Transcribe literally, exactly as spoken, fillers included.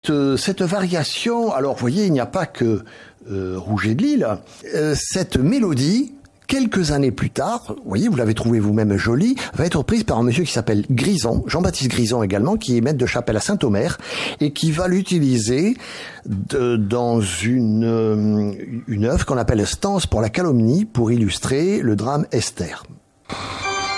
cette, cette variation, alors vous voyez, il n'y a pas que euh, Rouget de Lille, euh, cette mélodie, quelques années plus tard, vous voyez, vous l'avez trouvé vous-même jolie, va être reprise par un monsieur qui s'appelle Grison, Jean-Baptiste Grison également, qui est maître de chapelle à Saint-Omer, et qui va l'utiliser de, dans une, une œuvre qu'on appelle Stance pour la calomnie, pour illustrer le drame Esther.